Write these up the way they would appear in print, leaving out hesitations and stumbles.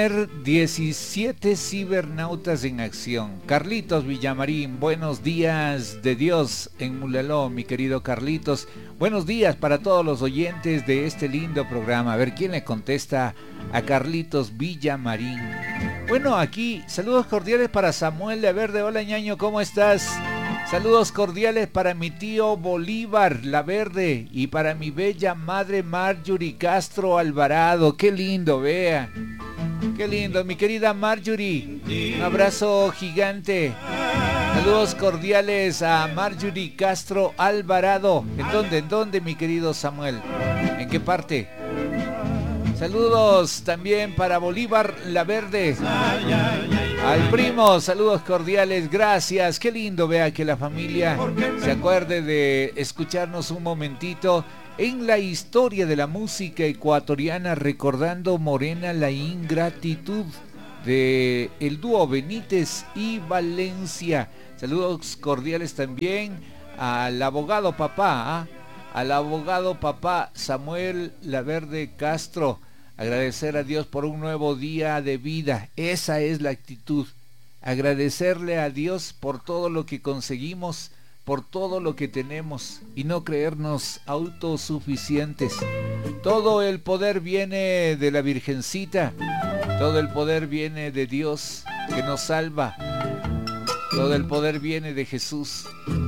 17 cibernautas en acción. Carlitos Villamarín, buenos días de Dios en Mulaló, mi querido Carlitos. Buenos días para todos los oyentes de este lindo programa. A ver quién le contesta a Carlitos Villamarín. Bueno, aquí saludos cordiales para Samuel La Verde. Hola ñaño, ¿cómo estás? Saludos cordiales para mi tío Bolívar La Verde y para mi bella madre Marjorie Castro Alvarado. Qué lindo, vea. Qué lindo, mi querida Marjorie. Un abrazo gigante. Saludos cordiales a Marjorie Castro Alvarado. ¿En dónde, mi querido Samuel? ¿En qué parte? Saludos también para Bolívar La Verde. Al primo, saludos cordiales, gracias. Qué lindo, vea, que la familia se acuerde de escucharnos un momentito en la historia de la música ecuatoriana, recordando Morena la ingratitud de el dúo Benítez y Valencia. Saludos cordiales también al abogado papá, al abogado papá Samuel La Verde Castro. Agradecer a Dios por un nuevo día de vida. Esa es la actitud. Agradecerle a Dios por todo lo que conseguimos, por todo lo que tenemos y no creernos autosuficientes. Todo el poder viene de la Virgencita. Todo el poder viene de Dios que nos salva. Todo el poder viene de Jesús.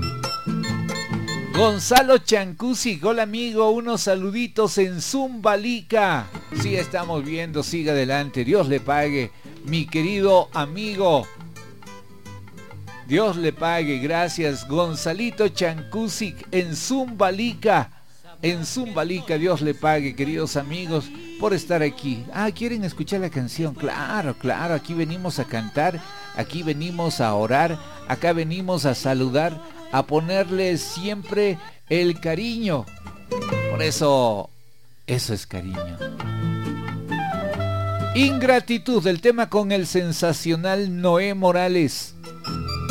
Gonzalo Chancusi, hola amigo, unos saluditos en Zumbalica. Sí, estamos viendo, siga adelante, Dios le pague, mi querido amigo. Dios le pague, gracias. Gonzalito Chancusi en Zumbalica. En Zumbalica, Dios le pague, queridos amigos, por estar aquí. ¿Quieren escuchar la canción? Claro, claro, aquí venimos a cantar, aquí venimos a orar, acá venimos a saludar, a ponerle siempre el cariño. Por eso es cariño. Ingratitud, el tema con el sensacional Noé Morales.